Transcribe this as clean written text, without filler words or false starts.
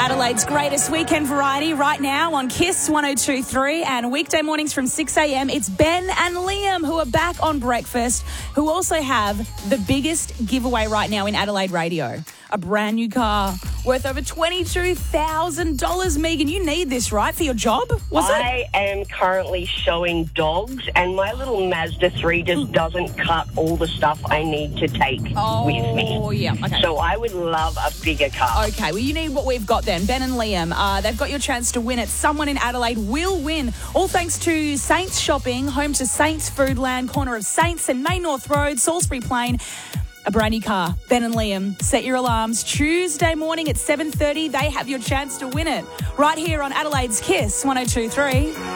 Adelaide's greatest weekend variety right now on Kiss 102.3 and weekday mornings from 6 a.m. It's Ben and Liam who are back on breakfast, who also have the biggest giveaway right now in Adelaide radio. A brand new car worth over $22,000. Megan, you need this, right, for your job? I am currently showing dogs, and my little Mazda 3 just doesn't cut all the stuff I need to take with me. Oh, yeah. Okay. So I would love a bigger car. Okay, well, you need what we've got then. Ben and Liam, they've got your chance to win it. Someone in Adelaide will win. All thanks to Saints Shopping, home to Saints Foodland, corner of Saints and Main North Road, Salisbury Plain. A brand new car. Ben and Liam, set your alarms. Tuesday morning at 7:30, they have your chance to win it. Right here on Adelaide's Kiss 102.3.